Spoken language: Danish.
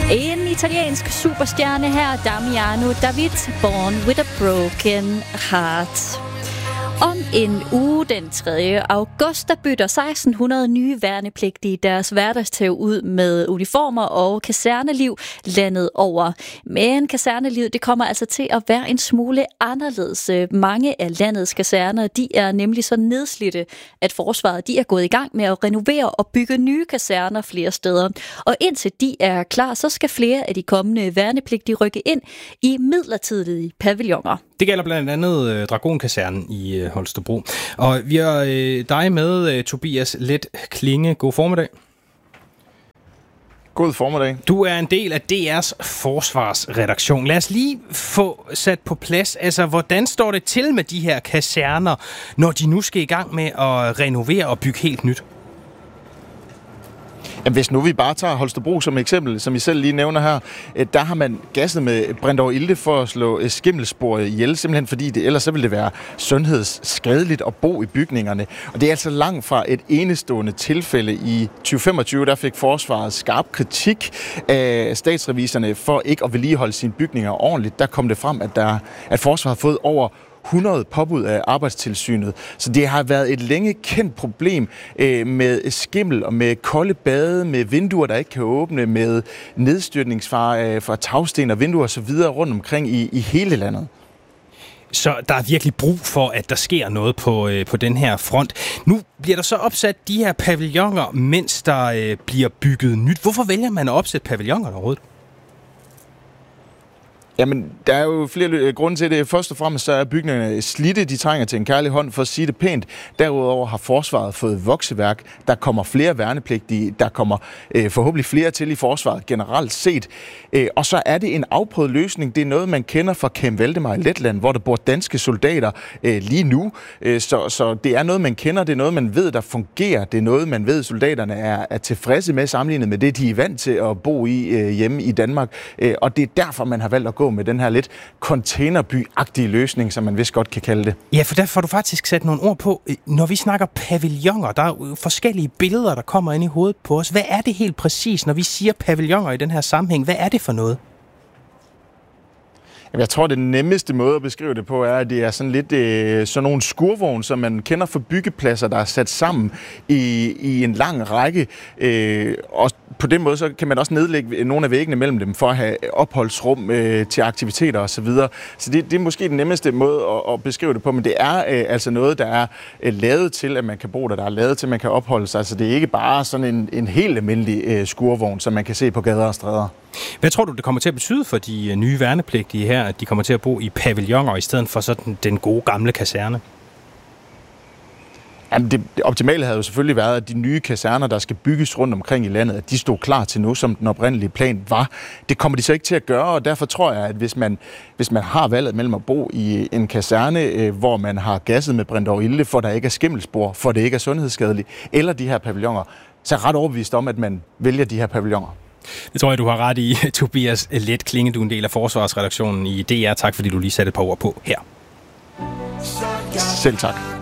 En italiensk superstjerne her, Damiano David, Born with a Broken Heart. Om en uge, den 3. august, der bytter 1600 nye værnepligtige deres hverdagstæv ud med uniformer og kaserneliv landet over. Men kasernelivet, det kommer altså til at være en smule anderledes. Mange af landets kaserner, de er nemlig så nedslidte, at forsvaret de er gået i gang med at renovere og bygge nye kaserner flere steder. Og indtil de er klar, så skal flere af de kommende værnepligtige rykke ind i midlertidige pavilloner. Det gælder blandt andet Dragonkasernen i Holstebro. Og vi har dig med, Tobias Let Klinge. God formiddag. God formiddag. Du er en del af DR's forsvarsredaktion. Lad os lige få sat på plads, altså hvordan står det til med de her kaserner, når de nu skal i gang med at renovere og bygge helt nyt? Jamen, hvis nu vi bare tager Holstebro som eksempel, som I selv lige nævner her, der har man gasset med brændt over ilte for at slå skimmelspor ihjel, simpelthen fordi ellers så ville det være sundhedsskadeligt at bo i bygningerne. Og det er altså langt fra et enestående tilfælde. I 2025, der fik forsvaret skarp kritik af statsreviserne for ikke at vedligeholde sine bygninger ordentligt. Der kom det frem, at forsvaret har fået over 100 påbud af Arbejdstilsynet. Så det har været et længe kendt problem med skimmel og med kolde bade, med vinduer, der ikke kan åbne, med nedstyrtningsfare fra tagsten og vinduer osv. rundt omkring i hele landet. Så der er virkelig brug for, at der sker noget på den her front. Nu bliver der så opsat de her pavilloner, mens der bliver bygget nyt. Hvorfor vælger man at opsætte pavilloner overhovedet? Jamen, der er jo flere grunde til det. Først og fremmest så er bygningerne slidte, de trænger til en kærlig hånd, for at sige det pænt. Derudover har forsvaret fået vokseværk. Der kommer flere værnepligtige, der kommer forhåbentlig flere til i forsvaret generelt set. Og så er det en afprøvet løsning. Det er noget, man kender fra Camp Valdemar i Letland, hvor der bor danske soldater lige nu. Så det er noget, man kender. Det er noget, man ved, der fungerer. Det er noget, man ved, soldaterne er tilfredse med sammenlignet med det, de er vant til at bo i hjemme i Danmark. Og det er derfor, man har valgt at gå med den her lidt containerby-agtige løsning, som man vist godt kan kalde det. Ja, for der får du faktisk sat nogle ord på. Når vi snakker pavilloner, der er jo forskellige billeder, der kommer ind i hovedet på os. Hvad er det helt præcis, når vi siger pavilloner i den her sammenhæng? Hvad er det for noget? Jeg tror, det nemmeste måde at beskrive det på er, at det er sådan lidt sådan nogle skurvogn, som man kender fra byggepladser, der er sat sammen i en lang række. Og på den måde så kan man også nedlægge nogle af væggene mellem dem for at have opholdsrum til aktiviteter osv. Så det er måske den nemmeste måde at beskrive det på, men det er altså noget, der er lavet til, at man kan bo der. Der er lavet til, at man kan opholde sig. Altså det er ikke bare sådan en helt almindelig skurvogn, som man kan se på gader og stræder. Hvad tror du, det kommer til at betyde for de nye værnepligtige her, at de kommer til at bo i pavilloner i stedet for sådan den gode gamle kaserne? Jamen det optimale havde jo selvfølgelig været, at de nye kaserner, der skal bygges rundt omkring i landet, at de stod klar til nu, som den oprindelige plan var. Det kommer de så ikke til at gøre, og derfor tror jeg, at hvis man har valget mellem at bo i en kaserne, hvor man har gasset med brændt over ilte, for der ikke er skimmelspor, for det ikke er sundhedsskadeligt, eller de her pavilloner, så er jeg ret overbevist om, at man vælger de her pavilloner. Det tror jeg, du har ret i, Tobias Let Klinge. Du er en del af forsvarsredaktionen i DR. Tak, fordi du lige satte et par ord på her. Selv tak.